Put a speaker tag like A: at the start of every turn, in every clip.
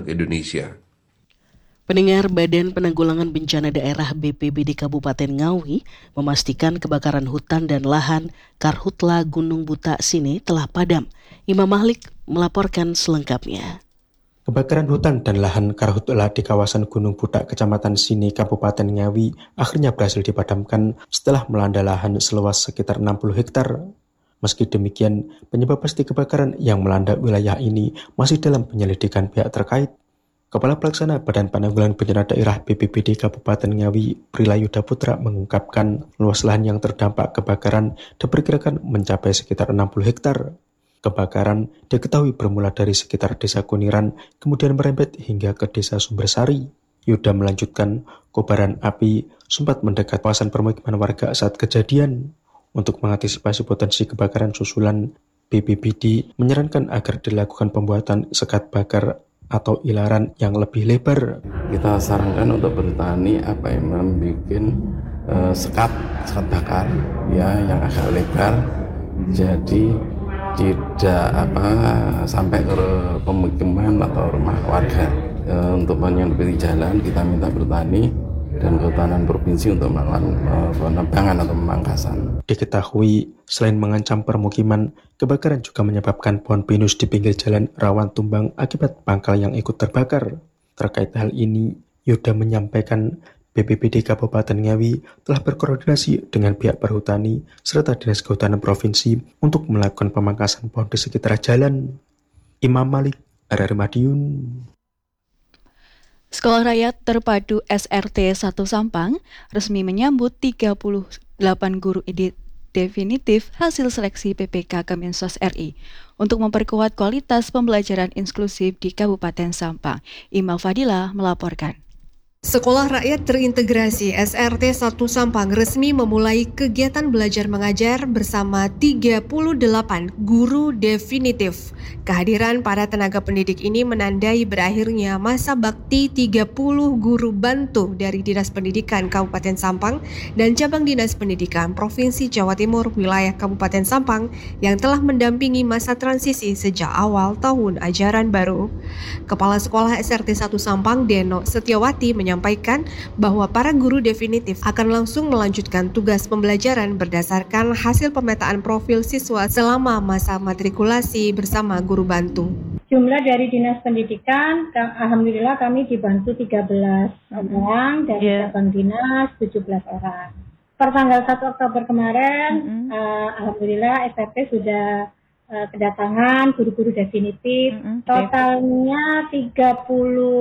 A: Indonesia.
B: Pendengar, Badan Penanggulangan Bencana Daerah BPBD Kabupaten Ngawi memastikan kebakaran hutan dan lahan Karhutla Gunung Buta Sini telah padam. Imam Mahlik melaporkan selengkapnya.
C: Kebakaran hutan dan lahan Karhutla di kawasan Gunung Buta, Kecamatan Sini, Kabupaten Ngawi akhirnya berhasil dipadamkan setelah melanda lahan seluas sekitar 60 hektar. Meski demikian, penyebab pasti kebakaran yang melanda wilayah ini masih dalam penyelidikan pihak terkait. Kepala Pelaksana Badan Penanggulangan Bencana Daerah BPBD Kabupaten Ngawi, Prilayuda Putra mengungkapkan luas lahan yang terdampak kebakaran diperkirakan mencapai sekitar 60 hektar. Kebakaran diketahui bermula dari sekitar Desa Kuniran, kemudian merembet hingga ke Desa Sumbersari. Yuda melanjutkan, kobaran api sempat mendekat kawasan permukiman warga saat kejadian. Untuk mengantisipasi potensi kebakaran susulan, BPBD menyarankan agar dilakukan pembuatan sekat bakar atau ilaran yang lebih lebar.
D: Kita sarankan untuk bertani membuat sekat bakar ya yang agak lebar, jadi tidak sampai ke pemukiman atau rumah warga. Untuk menyempurnakan jalan, kita minta bertani dan Kehutanan Provinsi untuk melakukan penebangan atau pemangkasan.
C: Diketahui, selain mengancam permukiman, kebakaran juga menyebabkan pohon pinus di pinggir jalan rawan tumbang akibat pangkal yang ikut terbakar. Terkait hal ini, Yuda menyampaikan BPBD Kabupaten Ngawi telah berkoordinasi dengan pihak perhutani serta Dinas Kehutanan Provinsi untuk melakukan pemangkasan pohon di sekitar jalan. Imam Mahlik, RRI Madiun.
E: Sekolah Rakyat Terpadu SRT 1 Sampang resmi menyambut 38 guru definitif hasil seleksi PPK Kemensos RI untuk memperkuat kualitas pembelajaran inklusif di Kabupaten Sampang. Imal Fadila melaporkan.
F: Sekolah Rakyat Terintegrasi SRT 1 Sampang resmi memulai kegiatan belajar mengajar bersama 38 guru definitif. Kehadiran para tenaga pendidik ini menandai berakhirnya masa bakti 30 guru bantu dari Dinas Pendidikan Kabupaten Sampang dan Cabang Dinas Pendidikan Provinsi Jawa Timur wilayah Kabupaten Sampang yang telah mendampingi masa transisi sejak awal tahun ajaran baru. Kepala Sekolah SRT 1 Sampang, Deno Setiawati, menyampaikan bahwa para guru definitif akan langsung melanjutkan tugas pembelajaran berdasarkan hasil pemetaan profil siswa selama masa matrikulasi bersama guru bantu.
G: Jumlah dari Dinas Pendidikan, alhamdulillah kami dibantu 13 orang, dari cabang dinas 17 orang. Per tanggal 1 Oktober kemarin, alhamdulillah SRT sudah kedatangan guru-guru definitif, totalnya 38.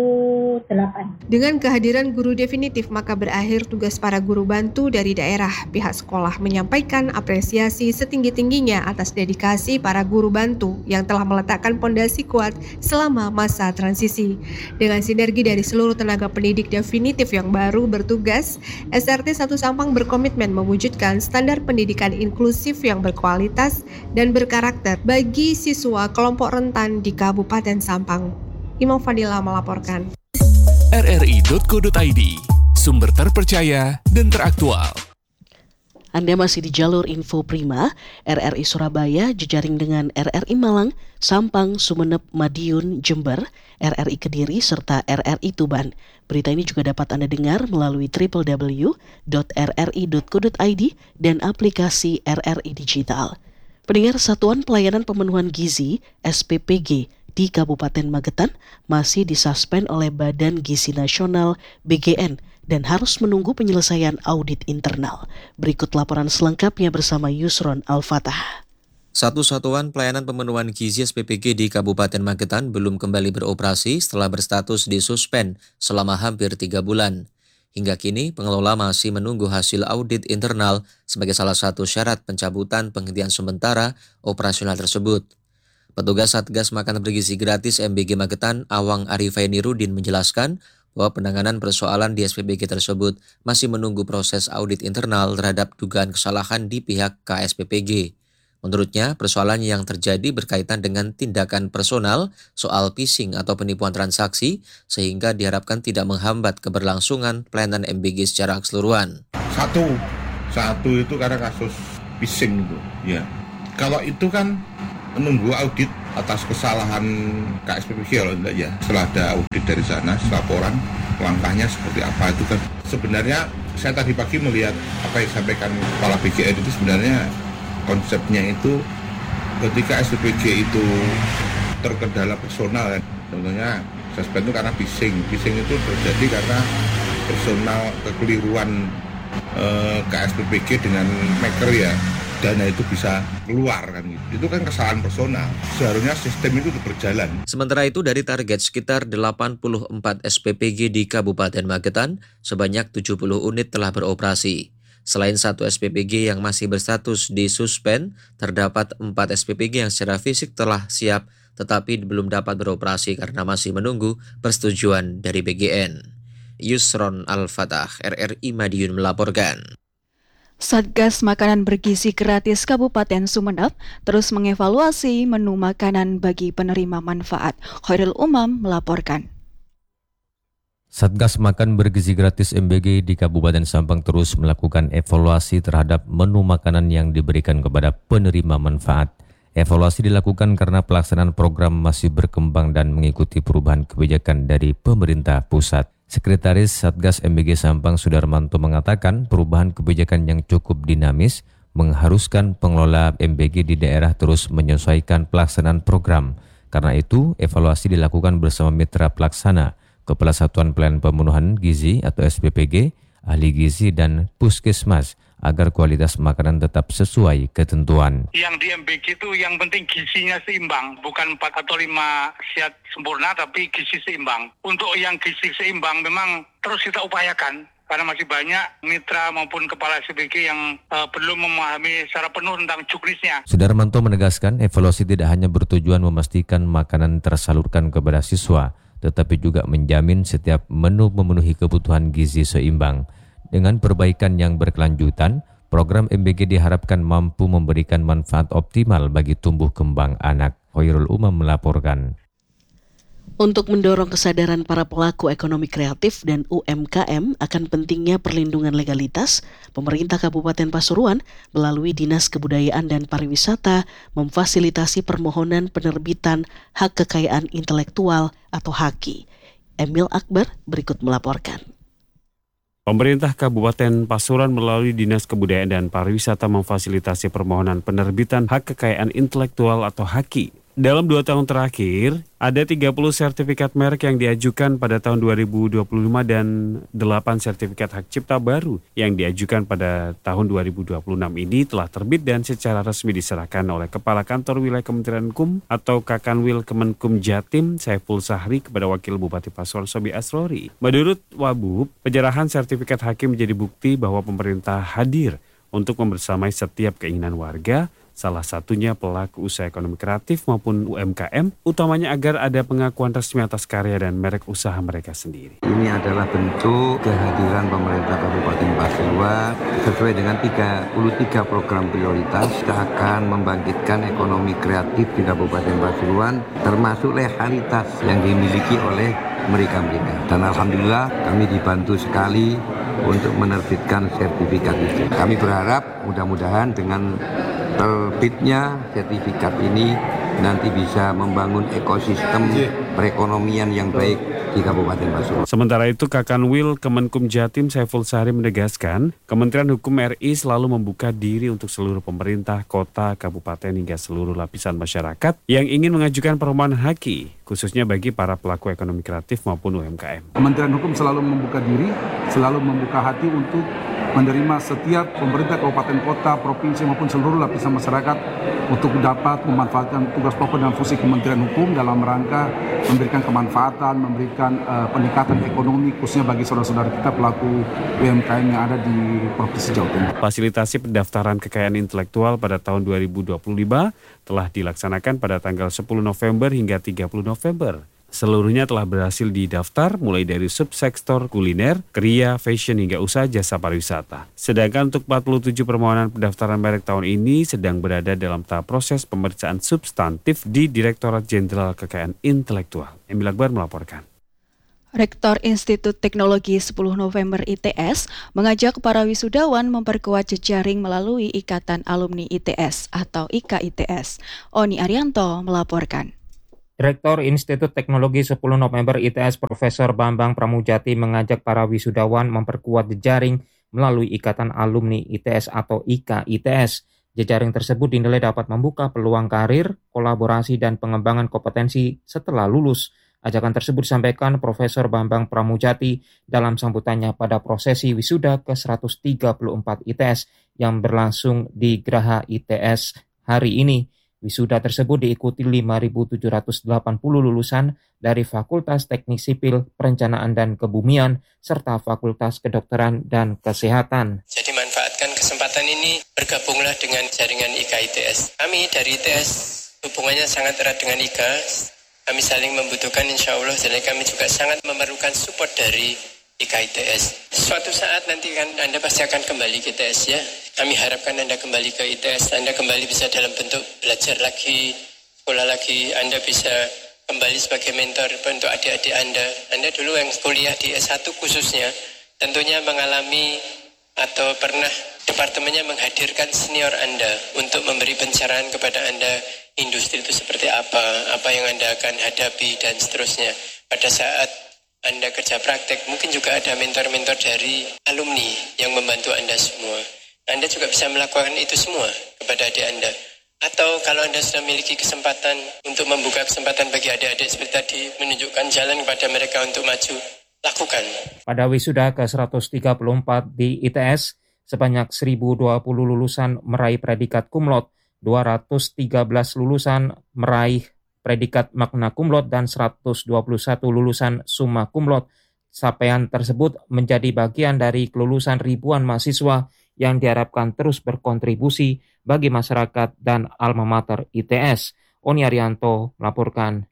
F: Dengan kehadiran guru definitif, maka berakhir tugas para guru bantu dari daerah. Pihak sekolah menyampaikan apresiasi setinggi-tingginya atas dedikasi para guru bantu yang telah meletakkan pondasi kuat selama masa transisi. Dengan sinergi dari seluruh tenaga pendidik definitif yang baru bertugas, SRT 1 Sampang berkomitmen mewujudkan standar pendidikan inklusif yang berkualitas dan berkarakter bagi siswa kelompok rentan di Kabupaten Sampang. Imam Fadila melaporkan.
H: rri.co.id, sumber terpercaya dan teraktual.
B: Anda masih di jalur Info Prima, RRI Surabaya jejaring dengan RRI Malang, Sampang, Sumeneb, Madiun, Jember, RRI Kediri, serta RRI Tuban. Berita ini juga dapat Anda dengar melalui www.rri.co.id dan aplikasi RRI Digital. Pendengar, Satuan Pelayanan Pemenuhan Gizi (SPPG) di Kabupaten Magetan masih disuspend oleh Badan Gizi Nasional (BGN) dan harus menunggu penyelesaian audit internal. Berikut laporan selengkapnya bersama Yusron Al-Fatah.
I: Satuan Pelayanan Pemenuhan Gizi SPPG di Kabupaten Magetan belum kembali beroperasi setelah berstatus disuspend selama hampir 3 bulan. Hingga kini, pengelola masih menunggu hasil audit internal sebagai salah satu syarat pencabutan penghentian sementara operasional tersebut. Petugas Satgas Makanan Bergizi Gratis MBG Magetan, Awang Arifainirudin menjelaskan bahwa penanganan persoalan di SPPG tersebut masih menunggu proses audit internal terhadap dugaan kesalahan di pihak KSPPG. Menurutnya, persoalan yang terjadi berkaitan dengan tindakan personal soal phishing atau penipuan transaksi, sehingga diharapkan tidak menghambat keberlangsungan pelayanan MBG secara keseluruhan.
A: Satu itu karena kasus phishing itu, ya. Kalau itu kan menunggu audit atas kesalahan KSPPG kalau tidak ya. Setelah ada audit dari sana, laporan langkahnya seperti apa itu kan. Sebenarnya saya tadi pagi melihat apa yang disampaikan Kepala BGN itu sebenarnya konsepnya itu ketika SPPG itu terkendala personal kan. Contohnya suspend itu karena phishing itu terjadi karena personal kekeliruan KSPPG dengan maker ya, dana itu bisa keluar kan gitu. Itu kan kesalahan personal. Seharusnya sistem itu berjalan.
I: Sementara itu dari target sekitar 84 SPPG di Kabupaten Magetan, sebanyak 70 unit telah beroperasi. Selain 1 SPPG yang masih berstatus disuspend, terdapat 4 SPPG yang secara fisik telah siap tetapi belum dapat beroperasi karena masih menunggu persetujuan dari BGN. Yusron Al-Fatah, RRI Madiun melaporkan.
E: Satgas Makanan Bergizi Gratis Kabupaten Sumeneb terus mengevaluasi menu makanan bagi penerima manfaat. Khairul Umam melaporkan.
J: Satgas Makan Bergizi Gratis MBG di Kabupaten Sampang terus melakukan evaluasi terhadap menu makanan yang diberikan kepada penerima manfaat. Evaluasi dilakukan karena pelaksanaan program masih berkembang dan mengikuti perubahan kebijakan dari pemerintah pusat. Sekretaris Satgas MBG Sampang Sudarmanto mengatakan perubahan kebijakan yang cukup dinamis mengharuskan pengelola MBG di daerah terus menyesuaikan pelaksanaan program. Karena itu, evaluasi dilakukan bersama mitra pelaksana, Kepala Satuan Pelayanan Pemenuhan Gizi atau SPPG, ahli gizi dan puskesmas agar kualitas makanan tetap sesuai ketentuan.
K: Yang di MBG itu yang penting gizinya seimbang, bukan 4 atau 5 sehat sempurna tapi gizi seimbang. Untuk yang gizi seimbang memang terus kita upayakan karena masih banyak mitra maupun kepala SPPG yang belum memahami secara penuh tentang juknisnya.
J: Sudarmanto menegaskan evaluasi tidak hanya bertujuan memastikan makanan tersalurkan kepada siswa, tetapi juga menjamin setiap menu memenuhi kebutuhan gizi seimbang. Dengan perbaikan yang berkelanjutan, program MBG diharapkan mampu memberikan manfaat optimal bagi tumbuh kembang anak. Khairul Umam melaporkan.
B: Untuk mendorong kesadaran para pelaku ekonomi kreatif dan UMKM akan pentingnya perlindungan legalitas, pemerintah Kabupaten Pasuruan melalui Dinas Kebudayaan dan Pariwisata memfasilitasi permohonan penerbitan hak kekayaan intelektual atau HAKI. Emil Akbar berikut melaporkan.
L: Pemerintah Kabupaten Pasuruan melalui Dinas Kebudayaan dan Pariwisata memfasilitasi permohonan penerbitan hak kekayaan intelektual atau HAKI. Dalam 2 tahun terakhir, ada 30 sertifikat merek yang diajukan pada tahun 2025 dan 8 sertifikat hak cipta baru yang diajukan pada tahun 2026 ini telah terbit dan secara resmi diserahkan oleh Kepala Kantor Wilayah Kementerian Hukum atau Kakanwil Kemenkum Jatim Saiful Sahri kepada Wakil Bupati Pasuruan Sobi Asrori. Menurut Wabub, penyerahan sertifikat HAKI menjadi bukti bahwa pemerintah hadir untuk membersamai setiap keinginan warga, salah satunya pelaku usaha ekonomi kreatif maupun UMKM, utamanya agar ada pengakuan resmi atas karya dan merek usaha mereka sendiri.
M: Ini adalah bentuk kehadiran pemerintah Kabupaten Pasuruan sesuai dengan 33 program prioritas. Kita akan membangkitkan ekonomi kreatif di Kabupaten Pasuruan, termasuk legalitas yang dimiliki oleh mereka-mereka. Dan alhamdulillah kami dibantu sekali untuk menerbitkan sertifikat itu. Kami berharap mudah-mudahan dengan terbitnya sertifikat ini nanti bisa membangun ekosistem perekonomian yang baik di Kabupaten Pasuruan.
L: Sementara itu, Kakanwil Kemenkum Jatim Saiful Sahri menegaskan, Kementerian Hukum RI selalu membuka diri untuk seluruh pemerintah, kota, kabupaten hingga seluruh lapisan masyarakat yang ingin mengajukan permohonan HAKI, khususnya bagi para pelaku ekonomi kreatif maupun UMKM.
N: Kementerian Hukum selalu membuka diri, selalu membuka hati untuk menerima setiap pemerintah kabupaten kota, provinsi maupun seluruh lapisan masyarakat untuk dapat memanfaatkan tugas pokok dan fungsi Kementerian Hukum dalam rangka memberikan kemanfaatan, memberikan peningkatan ekonomi khususnya bagi saudara-saudara kita pelaku UMKM yang ada di Provinsi Jawa Timur.
L: Fasilitasi pendaftaran kekayaan intelektual pada tahun 2025 telah dilaksanakan pada tanggal 10 November hingga 30 November. Seluruhnya telah berhasil didaftar mulai dari subsektor kuliner, kriya, fashion hingga usaha jasa pariwisata. Sedangkan untuk 47 permohonan pendaftaran merek tahun ini sedang berada dalam tahap proses pemeriksaan substantif di Direktorat Jenderal Kekayaan Intelektual. Emil Akbar melaporkan.
E: Rektor Institut Teknologi 10 November ITS mengajak para wisudawan memperkuat jejaring melalui Ikatan Alumni ITS atau IKITS. Oni Arianto melaporkan.
O: Rektor Institut Teknologi 10 November ITS Profesor Bambang Pramujati mengajak para wisudawan memperkuat jejaring melalui Ikatan Alumni ITS atau IKITS. Jejaring tersebut dinilai dapat membuka peluang karir, kolaborasi, dan pengembangan kompetensi setelah lulus. Ajakan tersebut disampaikan Profesor Bambang Pramujati dalam sambutannya pada prosesi wisuda ke-134 ITS yang berlangsung di Graha ITS hari ini. Wisuda tersebut diikuti 5.780 lulusan dari Fakultas Teknik Sipil, Perencanaan dan Kebumian, serta Fakultas Kedokteran dan Kesehatan.
P: Jadi manfaatkan kesempatan ini, bergabunglah dengan jaringan IKITS. Kami dari ITS hubungannya sangat erat dengan IKA. Kami saling membutuhkan insya Allah, jadi kami juga sangat memerlukan support dari IKITS. Suatu saat nanti kan Anda pasti akan kembali ke ITS ya. Kami harapkan Anda kembali ke ITS, Anda kembali bisa dalam bentuk belajar lagi, sekolah lagi, Anda bisa kembali sebagai mentor untuk adik-adik Anda. Anda dulu yang kuliah di S1 khususnya, tentunya mengalami atau pernah departemennya menghadirkan senior Anda untuk memberi pencerahan kepada Anda industri itu seperti apa yang Anda akan hadapi dan seterusnya. Pada saat Anda kerja praktek, mungkin juga ada mentor-mentor dari alumni yang membantu Anda semua. Anda juga bisa melakukan itu semua kepada adik Anda. Atau kalau Anda sudah memiliki kesempatan untuk membuka kesempatan bagi adik-adik seperti tadi, menunjukkan jalan kepada mereka untuk maju, lakukan.
O: Pada wisuda ke-134 di ITS, sebanyak 1.020 lulusan meraih predikat cum laude, 213 lulusan meraih predikat magna cum laude, dan 121 lulusan summa cum laude. Capaian tersebut menjadi bagian dari kelulusan ribuan mahasiswa yang diharapkan terus berkontribusi bagi masyarakat dan alma mater ITS. Oni Arianto melaporkan.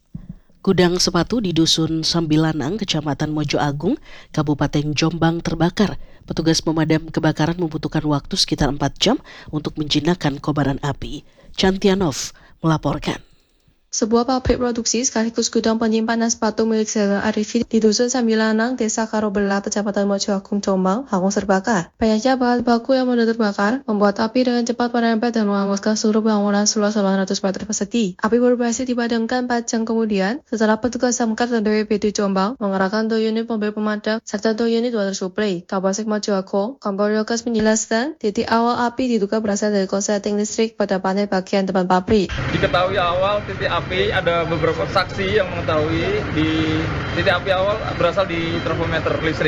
B: Gudang sepatu di Dusun Sambilanang, Kecamatan Mojo Agung, Kabupaten Jombang terbakar. Petugas pemadam kebakaran membutuhkan waktu sekitar 4 jam untuk menjinakkan kobaran api. Chantianov melaporkan.
Q: Sebuah pabrik produksi sekaligus gudang penyimpanan sepatu milik Zainal Arifin di Dusun Sambilanang, Desa Karobela, Kecamatan Mojo Agung, Jombang, hangus terbakar. Banyaknya bahan baku yang mudah terbakar membuat api dengan cepat merembet dan menghanguskan seluruh bangunan seluas 800 meter persegi. Api baru berhasil dipadamkan 4 jam kemudian setelah petugas Damkar dan BPBD Jombang mengerahkan 2 unit mobil pemadam serta 2 unit water supply. Kapolsek Mojo Agung, Kompol Yogas menjelaskan titik awal api diduga berasal dari korsleting listrik pada panel bagian depan pabrik.
R: Diketahui awal titik api ada beberapa saksi yang mengetahui di titik api awal berasal di termometer listrik.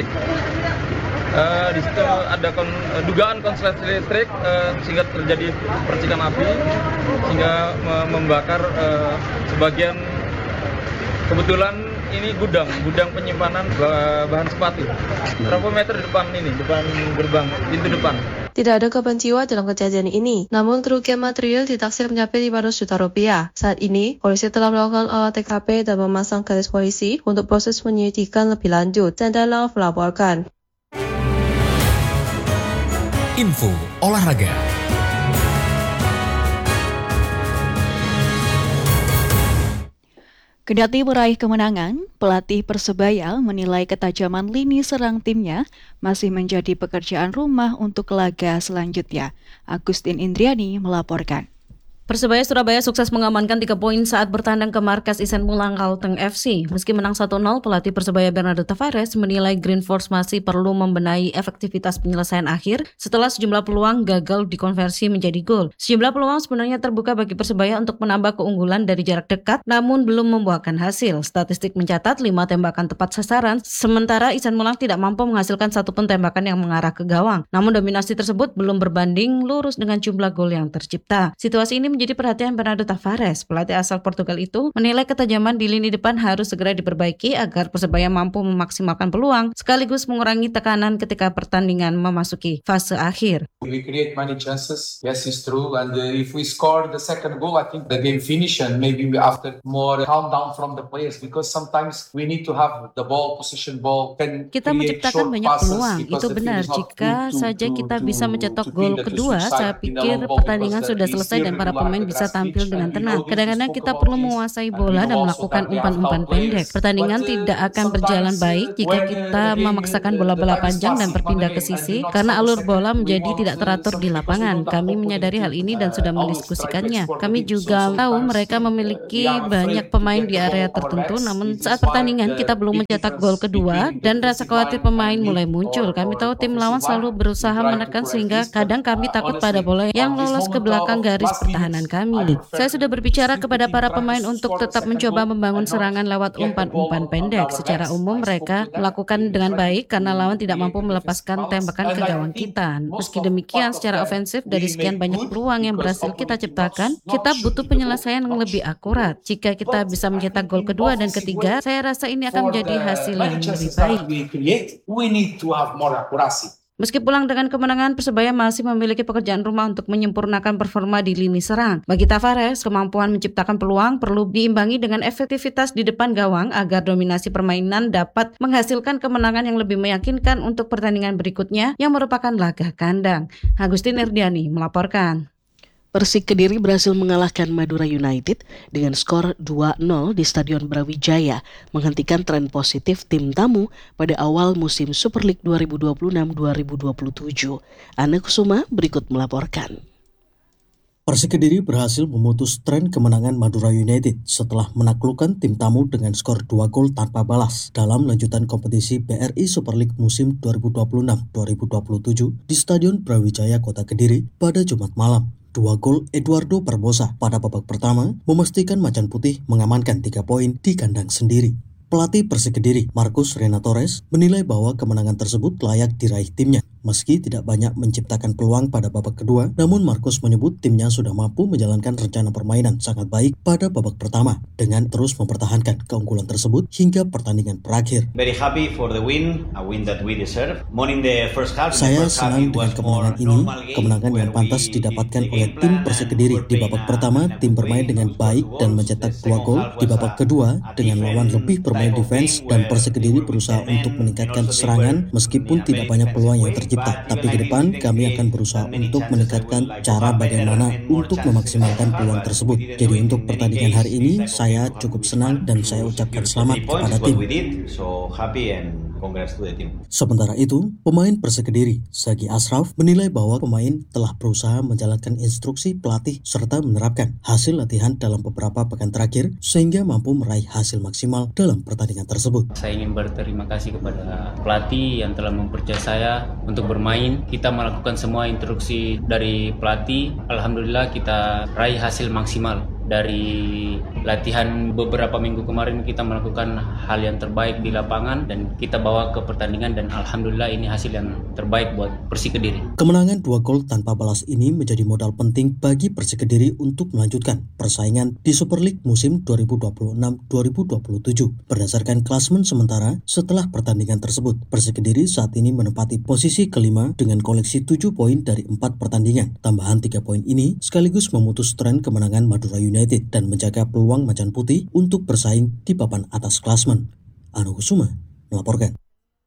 R: Di situ ada dugaan konsleting listrik sehingga terjadi percikan api sehingga membakar sebagian. Kebetulan ini gudang penyimpanan bahan sepatu. Termometer depan gerbang pintu depan.
Q: Tidak ada korban jiwa dalam kejadian ini, namun kerugian material ditaksir mencapai 500 juta rupiah. Saat ini, polisi telah melakukan olah TKP dan memasang garis polisi untuk proses penyelidikan lebih lanjut. Chantianov melaporkan.
H: Info olahraga.
E: Kendati meraih kemenangan, pelatih Persebaya menilai ketajaman lini serang timnya masih menjadi pekerjaan rumah untuk laga selanjutnya. Agustin Indriani melaporkan.
S: Persebaya Surabaya sukses mengamankan 3 poin saat bertandang ke markas Ihsan Mulang Kalteng FC. Meski menang 1-0, pelatih Persebaya Bernardo Tavares menilai Green Force masih perlu membenahi efektivitas penyelesaian akhir setelah sejumlah peluang gagal dikonversi menjadi gol. Sejumlah peluang sebenarnya terbuka bagi Persebaya untuk menambah keunggulan dari jarak dekat, namun belum membuahkan hasil. Statistik mencatat 5 tembakan tepat sasaran, sementara Ihsan Mulang tidak mampu menghasilkan satu pun tembakan yang mengarah ke gawang. Namun dominasi tersebut belum berbanding lurus dengan jumlah gol yang tercipta. Situasi ini menjadi perhatian Bernardo Tavares. Pelatih asal Portugal itu menilai ketajaman di lini depan harus segera diperbaiki agar Persebaya mampu memaksimalkan peluang sekaligus mengurangi tekanan ketika pertandingan memasuki fase akhir.
T: We create many chances, yes, it's true, and if we score the second goal, I think the game finish, and maybe after more calm down from the players, because sometimes we need to have the ball, possession ball.
S: Kita menciptakan banyak peluang, itu benar. Jika saja kita bisa mencetak gol kedua, saya pikir pertandingan sudah selesai dan para pemain pemain bisa tampil dengan tenang. Kadang-kadang kita perlu menguasai bola dan melakukan umpan-umpan pendek. Pertandingan tidak akan berjalan baik jika kita memaksakan bola-bola panjang dan berpindah ke sisi karena alur bola menjadi tidak teratur di lapangan. Kami menyadari hal ini dan sudah mendiskusikannya. Kami juga tahu mereka memiliki banyak pemain di area tertentu, namun saat pertandingan kita belum mencetak gol kedua dan rasa khawatir pemain mulai muncul. Kami tahu tim lawan selalu berusaha menekan sehingga kadang kami takut pada bola yang lolos ke belakang garis pertahanan kami. Saya sudah berbicara kepada para pemain untuk tetap mencoba membangun serangan lewat umpan-umpan pendek. Secara umum mereka melakukan dengan baik karena lawan tidak mampu melepaskan tembakan ke gawang kita. Meski demikian, secara ofensif dari sekian banyak peluang yang berhasil kita ciptakan, kita butuh penyelesaian yang lebih akurat. Jika kita bisa mencetak gol kedua dan ketiga, saya rasa ini akan menjadi hasil yang lebih baik. Meski pulang dengan kemenangan, Persebaya masih memiliki pekerjaan rumah untuk menyempurnakan performa di lini serang. Bagi Tavares, kemampuan menciptakan peluang perlu diimbangi dengan efektivitas di depan gawang agar dominasi permainan dapat menghasilkan kemenangan yang lebih meyakinkan untuk pertandingan berikutnya yang merupakan laga kandang. Agustin Erdiani melaporkan.
B: Persik Kediri berhasil mengalahkan Madura United dengan skor 2-0 di Stadion Brawijaya, menghentikan tren positif tim tamu pada awal musim Super League 2026-2027. Ana Kusuma berikut melaporkan.
U: Persik Kediri berhasil memutus tren kemenangan Madura United setelah menaklukkan tim tamu dengan skor 2 gol tanpa balas dalam lanjutan kompetisi BRI Super League musim 2026-2027 di Stadion Brawijaya Kota Kediri pada Jumat malam. 2 gol Eduardo Barbosa pada babak pertama memastikan Macan Putih mengamankan 3 poin di kandang sendiri. Pelatih Persik Kediri, Marcus Renatores, menilai bahwa kemenangan tersebut layak diraih timnya. Meski tidak banyak menciptakan peluang pada babak kedua, namun Marcus menyebut timnya sudah mampu menjalankan rencana permainan sangat baik pada babak pertama dengan terus mempertahankan keunggulan tersebut hingga pertandingan berakhir. Saya senang dengan kemenangan ini, kemenangan yang pantas didapatkan oleh tim Persik Kediri. Di babak pertama, tim bermain dengan baik dan mencetak 2 gol. Di babak kedua, dengan lawan lebih bermain defense dan Persik Kediri berusaha untuk meningkatkan serangan meskipun tidak banyak peluang yang tercipta. Tapi ke depan kami akan berusaha untuk meningkatkan cara bagaimana untuk memaksimalkan peluang tersebut. Jadi untuk pertandingan hari ini saya cukup senang dan saya ucapkan selamat kepada tim. Sementara itu, pemain Persik Kediri, Sagi Ashraf, menilai bahwa pemain telah berusaha menjalankan instruksi pelatih serta menerapkan hasil latihan dalam beberapa pekan terakhir sehingga mampu meraih hasil maksimal dalam pertandingan tersebut.
V: Saya ingin berterima kasih kepada pelatih yang telah mempercayai saya untuk bermain. Kita melakukan semua instruksi dari pelatih. Alhamdulillah kita raih hasil maksimal. Dari latihan beberapa minggu kemarin kita melakukan hal yang terbaik di lapangan dan kita bawa ke pertandingan dan alhamdulillah ini hasil yang terbaik buat Persik Kediri.
U: Kemenangan 2 gol tanpa balas ini menjadi modal penting bagi Persik Kediri untuk melanjutkan persaingan di Super League musim 2026-2027. Berdasarkan klasemen sementara setelah pertandingan tersebut, Persik Kediri saat ini menempati posisi kelima dengan koleksi 7 poin dari 4 pertandingan. Tambahan 3 poin ini sekaligus memutus tren kemenangan Madura United dan menjaga peluang Macan Putih untuk bersaing di papan atas klasemen. Ana Kusuma melaporkan.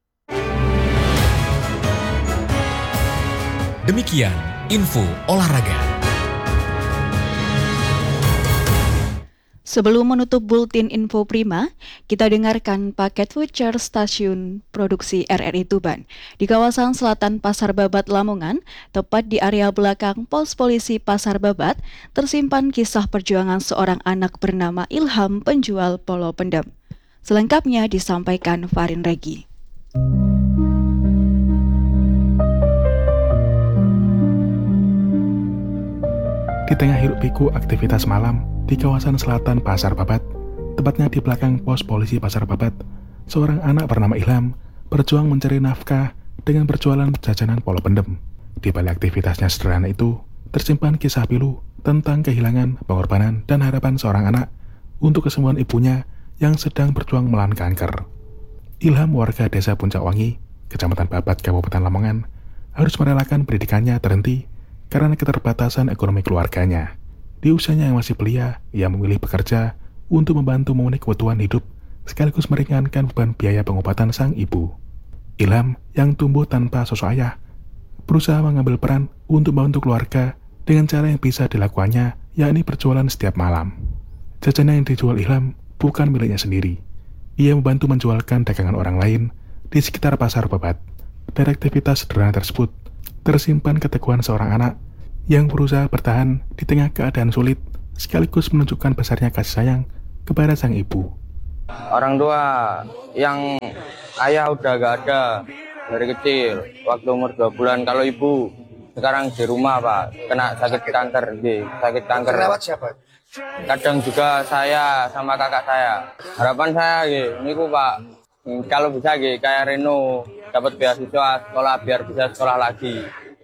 H: Demikian info olahraga.
E: Sebelum menutup buletin info prima, kita dengarkan paket voucher stasiun produksi RRI Tuban. Di kawasan selatan Pasar Babat Lamongan, tepat di area belakang Pos Polisi Pasar Babat, tersimpan kisah perjuangan seorang anak bernama Ilham penjual polo pendem. Selengkapnya disampaikan Farin Regi.
W: Di tengah hiruk-pikuk aktivitas malam di kawasan selatan Pasar Babat, tepatnya di belakang Pos Polisi Pasar Babat, seorang anak bernama Ilham berjuang mencari nafkah dengan berjualan jajanan polo pendem. Di balik aktivitasnya sederhana itu, tersimpan kisah pilu tentang kehilangan, pengorbanan, dan harapan seorang anak untuk kesembuhan ibunya yang sedang berjuang melawan kanker. Ilham, warga desa Puncak Wangi, Kecamatan Babat, Kabupaten Lamongan, harus merelakan pendidikannya terhenti karena keterbatasan ekonomi keluarganya. Di usianya yang masih belia, ia memilih bekerja untuk membantu memenuhi kebutuhan hidup sekaligus meringankan beban biaya pengobatan sang ibu. Ilham yang tumbuh tanpa sosok ayah berusaha mengambil peran untuk membantu keluarga dengan cara yang bisa dilakukannya yakni berjualan setiap malam. Jajanan yang dijual Ilham bukan miliknya sendiri. Ia membantu menjualkan dagangan orang lain di sekitar Pasar Babat. Dari aktivitas sederhana tersebut, tersimpan keteguhan seorang anak yang berusaha bertahan di tengah keadaan sulit, sekaligus menunjukkan besarnya kasih sayang kepada sang ibu.
C: Orang tua yang ayah udah gak ada dari kecil, waktu umur 2 bulan. Kalau ibu sekarang di rumah Pak, kena sakit kanker. Sakit kanker.
D: Lewat siapa?
C: Kadang juga saya sama kakak saya. Harapan saya ini Pak, kalau bisa kayak Reno dapat beasiswa sekolah biar bisa sekolah lagi.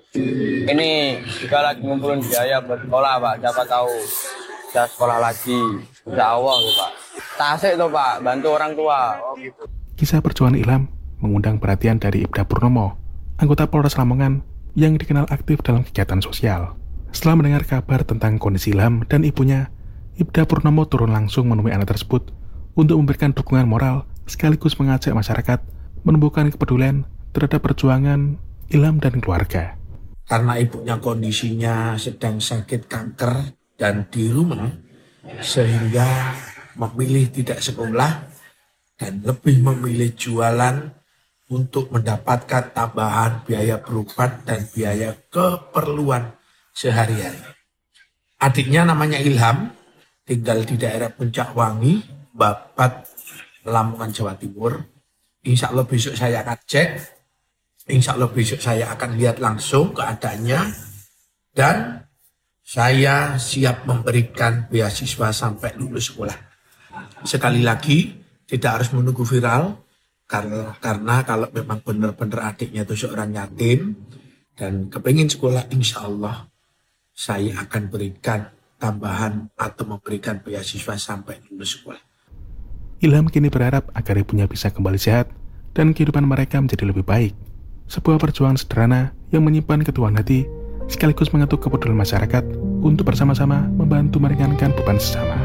C: Ini juga lagi ngumpulin biaya buat sekolah Pak, siapa tahu bisa sekolah lagi. Insya Allah Pak. Tasik tuh Pak, bantu orang tua.
W: Kisah perjuangan Ilham mengundang perhatian dari Ibda Purnomo, anggota Polres Lamongan yang dikenal aktif dalam kegiatan sosial. Setelah mendengar kabar tentang kondisi Ilham dan ibunya, Ibda Purnomo turun langsung menemui anak tersebut untuk memberikan dukungan moral sekaligus mengajak masyarakat menumbuhkan kepedulian terhadap perjuangan Ilham dan keluarga.
D: Karena ibunya kondisinya sedang sakit kanker dan di rumah, sehingga memilih tidak sekolah dan lebih memilih jualan untuk mendapatkan tambahan biaya berobat dan biaya keperluan sehari-hari. Adiknya namanya Ilham, tinggal di daerah Puncak Wangi, Babat, Lamongan, Jawa Timur. Insya Allah besok saya akan cek, insya Allah besok saya akan lihat langsung keadaannya, dan saya siap memberikan beasiswa sampai lulus sekolah. Sekali lagi, tidak harus menunggu viral, karena kalau memang benar-benar adiknya itu seorang yatim dan kepingin sekolah, insya Allah saya akan berikan tambahan atau memberikan beasiswa sampai lulus sekolah.
W: Ilham kini berharap agar ibunya bisa kembali sehat dan kehidupan mereka menjadi lebih baik. Sebuah perjuangan sederhana yang menyimpan ketuaan hati sekaligus mengetuk kepedulian masyarakat untuk bersama-sama membantu meringankan beban sesama.